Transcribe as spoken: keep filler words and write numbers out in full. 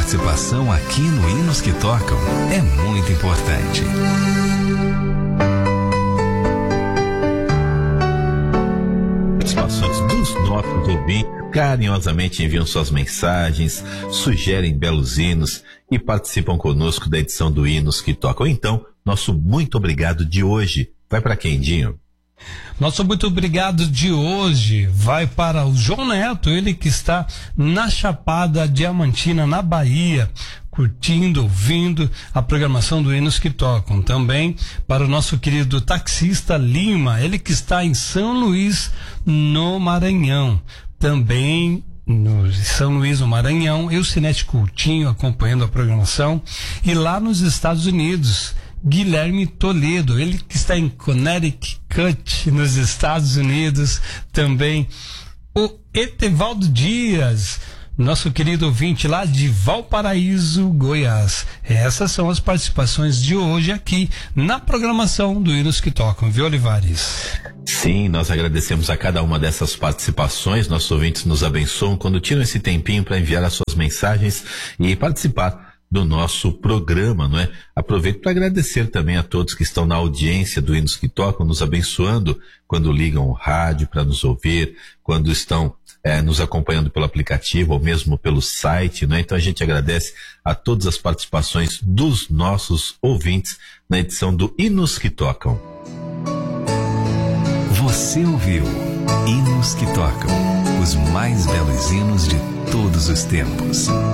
participação aqui no Hinos que Tocam é muito importante. Participações dos nossos ouvintes carinhosamente enviam suas mensagens, sugerem belos hinos e participam conosco da edição do Hinos que Tocam. Então, nosso muito obrigado de hoje vai para quem, Dinho? Nosso muito obrigado de hoje vai para o João Neto, ele que está na Chapada Diamantina, na Bahia, curtindo, ouvindo a programação do Hinos que Tocam. Também para o nosso querido taxista Lima, ele que está em São Luís, no Maranhão. Também no São Luís, no Maranhão, Eucinete Coutinho acompanhando a programação. E lá nos Estados Unidos, Guilherme Toledo, ele que está em Connecticut, nos Estados Unidos. Também o Etevaldo Dias, nosso querido ouvinte lá de Valparaíso, Goiás. Essas são as participações de hoje aqui na programação do Hinos que Tocam, viu, Olivares? Sim, nós agradecemos a cada uma dessas participações. Nossos ouvintes nos abençoam quando tiram esse tempinho para enviar as suas mensagens e participar do nosso programa, não é? Aproveito para agradecer também a todos que estão na audiência do Hinos que Tocam, nos abençoando quando ligam o rádio para nos ouvir, quando estão é, nos acompanhando pelo aplicativo ou mesmo pelo site, não é? Então a gente agradece a todas as participações dos nossos ouvintes na edição do Hinos que Tocam. Você ouviu Hinos que Tocam, os mais belos hinos de todos os tempos.